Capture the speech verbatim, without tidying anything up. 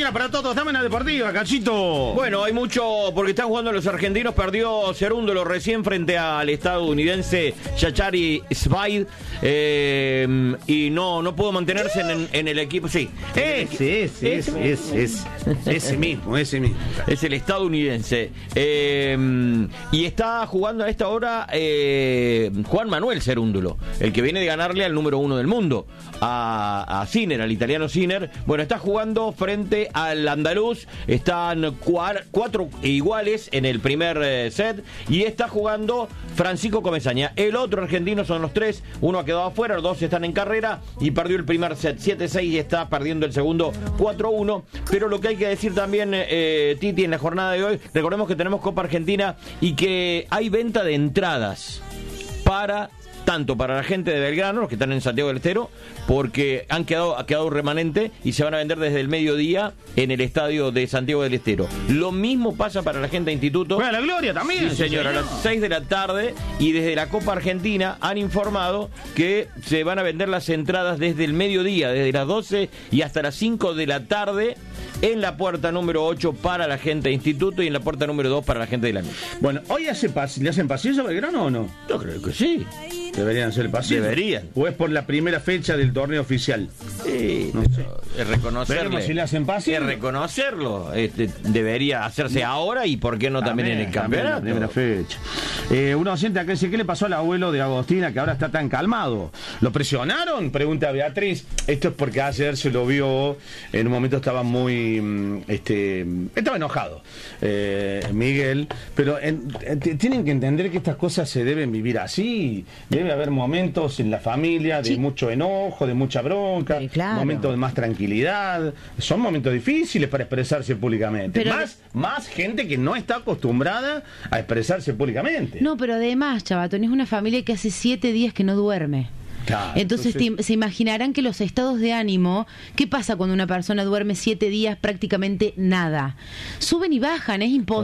mañana para todos. Dame una deportiva, Cachito. Bueno, hay mucho porque están jugando los argentinos. Perdió Cerúndolo recién frente al estadounidense Yachari Svaid. Eh, y no, no pudo mantenerse en, en el equipo. Sí. Ese, ese, ese, ese, ese, ese mismo, ese mismo. Es el estadounidense. Eh, y está jugando a esta hora eh, Juan Manuel Cerúndolo, el que viene de ganarle al número uno del mundo, a, a Sinner, al italiano Sinner. Bueno, está jugando frente al andaluz. Están cuar, cuatro iguales en el primer eh, set. Y está jugando Francisco Comesaña. El otro argentino son los tres. Uno ha quedado afuera, los dos están en carrera. Y perdió el primer set siete seis y está perdiendo el segundo cuatro uno. Pero lo que hay que decir también, eh, Titi, en la jornada de hoy, recordemos que tenemos Copa Argentina y que hay venta de entradas para... tanto para la gente de Belgrano, los que están en Santiago del Estero, porque han quedado, ha quedado un remanente y se van a vender desde el mediodía en el estadio de Santiago del Estero. Lo mismo pasa para la gente de Instituto. Bueno, la Gloria también. Sí, señor, a las seis de la tarde, y desde la Copa Argentina han informado que se van a vender las entradas desde el mediodía, desde las doce y hasta las cinco de la tarde, en la puerta número ocho para la gente de Instituto y en la puerta número dos para la gente de la Lanús. Bueno, ¿hoy hace pas le hacen pasillo a Belgrano o no? Yo creo que sí. Deberían hacer el pasillo. Deberían. ¿O es por la primera fecha del torneo oficial? Sí, no sé. Es reconocerle. Veremos si le hacen pasillo. Es reconocerlo. Este, debería hacerse ahora y por qué no también, también en el campeonato. También la primera fecha. Eh, un docente acá dice, ¿qué le pasó al abuelo de Agostina que ahora está tan calmado? ¿Lo presionaron? Pregunta Beatriz. Esto es porque ayer se lo vio, en un momento estaba muy, este, estaba enojado, eh, Miguel, pero en, en, tienen que entender que estas cosas se deben vivir así. Debe haber momentos en la familia de sí. mucho enojo, de mucha bronca, sí, claro. momentos de más tranquilidad. Son momentos difíciles para expresarse públicamente. Pero más, de... más gente que no está acostumbrada a expresarse públicamente. No, pero además, Chavatón, es una familia que hace siete días que no duerme. Claro, entonces, entonces se imaginarán que los estados de ánimo, ¿qué pasa cuando una persona duerme siete días prácticamente nada? Suben y bajan, es imposible.